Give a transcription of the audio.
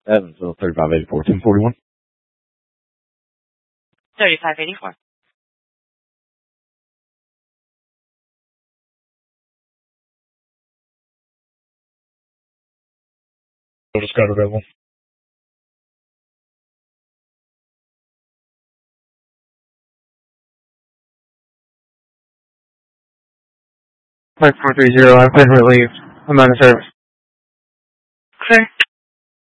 Evansville, 3584, 1041. 3584. Total Scott available. Flight 430, I've been relieved. I'm out of service. Clear.